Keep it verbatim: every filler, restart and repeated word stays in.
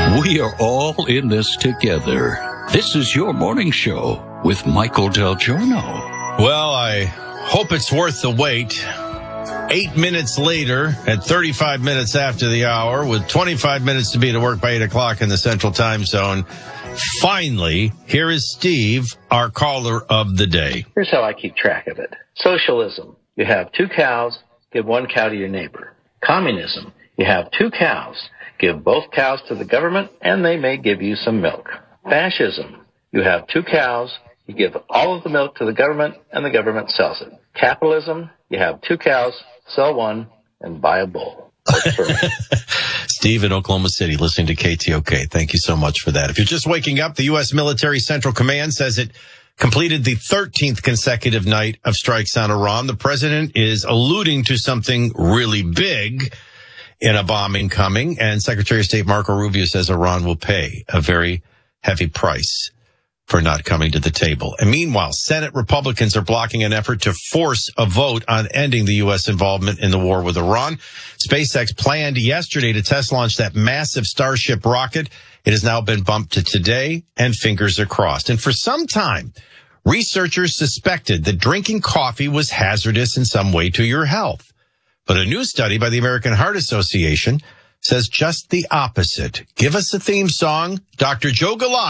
We are all in this together. This is your morning show with Michael Del Giorno. Well, I hope it's worth the wait. Eight minutes later, at thirty-five minutes after the hour, with twenty-five minutes to be to work by eight o'clock in the Central Time Zone, finally, here is Steve, our caller of the day. Here's how I keep track of it. Socialism. You have two cows, give one cow to your neighbor. Communism. You have two cows, give both cows to the government, and they may give you some milk. Fascism. You have two cows, you give all of the milk to the government, and the government sells it. Capitalism. You have two cows, sell one, and buy a bull. Steve in Oklahoma City, listening to K T O K. Thank you so much for that. If you're just waking up, the U S Military Central Command says it completed the thirteenth consecutive night of strikes on Iran. The president is alluding to something really big in a bombing coming, and Secretary of State Marco Rubio says Iran will pay a very heavy price for not coming to the table. And meanwhile, Senate Republicans are blocking an effort to force a vote on ending the U S involvement in the war with Iran. SpaceX planned yesterday to test launch that massive Starship rocket. It has now been bumped to today, and fingers are crossed. And for some time, researchers suspected that drinking coffee was hazardous in some way to your health. But a new study by the American Heart Association says just the opposite. Give us a theme song, Doctor Joe Galati.